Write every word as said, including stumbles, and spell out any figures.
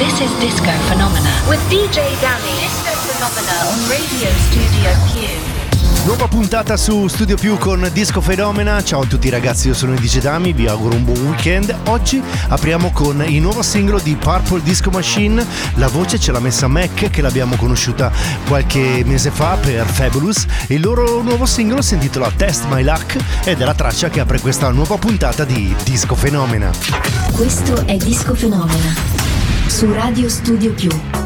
This is Disco Phenomena with D J Danny. Disco Phenomena on Radio Studio Più. Nuova puntata su Studio Più con Disco Phenomena. Ciao a tutti ragazzi, io sono il D J Dami, vi auguro un buon weekend. Oggi apriamo con il nuovo singolo di Purple Disco Machine. La voce ce l'ha messa Mac, che l'abbiamo conosciuta qualche mese fa per Fabulous. Il loro nuovo singolo si intitola Test My Luck ed è la traccia che apre questa nuova puntata di Disco Phenomena. Questo è Disco Phenomena su Radio Studio Più.